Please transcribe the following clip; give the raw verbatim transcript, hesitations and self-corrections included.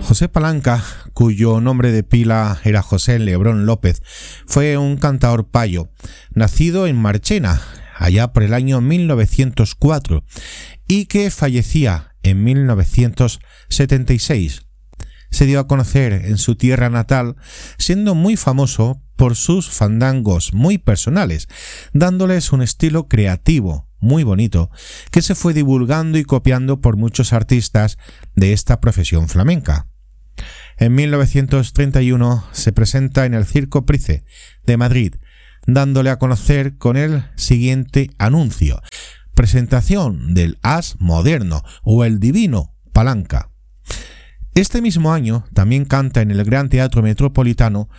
José Palanca, cuyo nombre de pila era José Lebrón López, fue un cantaor payo, nacido en Marchena, allá por el año mil novecientos cuatro, y que fallecía en mil novecientos setenta y seis. Se dio a conocer en su tierra natal, siendo muy famoso por sus fandangos muy personales, dándoles un estilo creativo muy bonito que se fue divulgando y copiando por muchos artistas de esta profesión flamenca. En mil novecientos treinta y uno se presenta en el Circo Price de Madrid, dándole a conocer con el siguiente anuncio: presentación del as moderno o el divino Palanca. Este mismo año también canta en el Gran Teatro Metropolitano